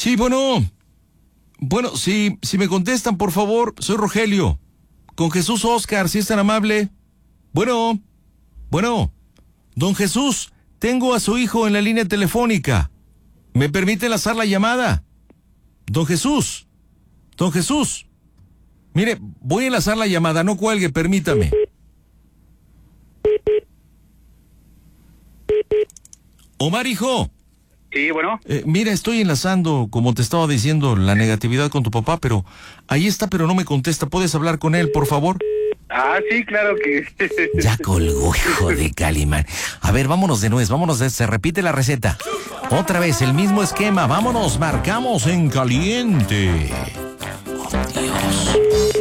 Sí, bueno. Bueno, si me contestan, por favor, soy Rogelio. Con Jesús Oscar, si es tan amable. Bueno. Don Jesús, tengo a su hijo en la línea telefónica. ¿Me permite enlazar la llamada? Don Jesús. Mire, voy a enlazar la llamada, no cuelgue, permítame. Omar, hijo. Sí, bueno. Mira, estoy enlazando, como te estaba diciendo, la negatividad con tu papá, pero ahí está, pero no me contesta. ¿Puedes hablar con él, por favor? Ah, sí, claro que... Ya colgó, hijo de Calimán. A ver, vámonos de nuez, se repite la receta. Otra vez, el mismo esquema, vámonos, marcamos en caliente. Oh, Dios.